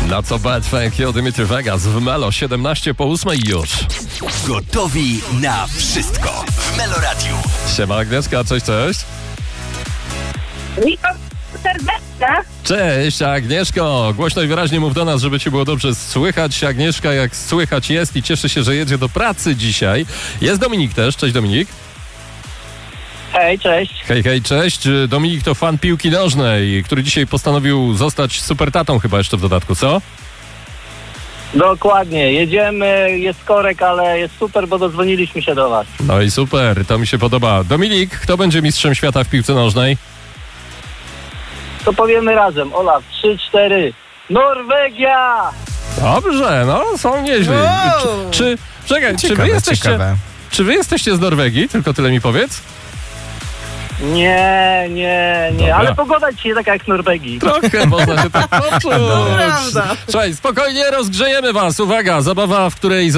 Na co bad funk i Dimitri Vegas w Melo 17:08 już. Gotowi na wszystko w Melo Radiu. Siema Agnieszka, cześć. Witam serdecznie. Cześć Agnieszko, głośno i wyraźnie mów do nas, żeby cię było dobrze słychać. Agnieszka jak słychać jest i cieszy się, że jedzie do pracy dzisiaj. Jest Dominik też, cześć Dominik. Hej, cześć. Hej, cześć. Dominik to fan piłki nożnej, który dzisiaj postanowił zostać supertatą chyba jeszcze w dodatku, co? Dokładnie, jedziemy, jest korek, ale jest super, bo dodzwoniliśmy się do was. No i super, to mi się podoba. Dominik, kto będzie mistrzem świata w piłce nożnej? To powiemy razem, Olaf, 3-4, Norwegia! Dobrze, no są nieźli. Wow. Czekaj, Ciekawe. czy wy jesteście z Norwegii? Tylko tyle mi powiedz. Nie, Dobra. ale pogoda dzisiaj taka jak w Norwegii. Trochę można się tak poczuć. To prawda. Słuchaj, spokojnie rozgrzejemy was. Uwaga, zabawa, w której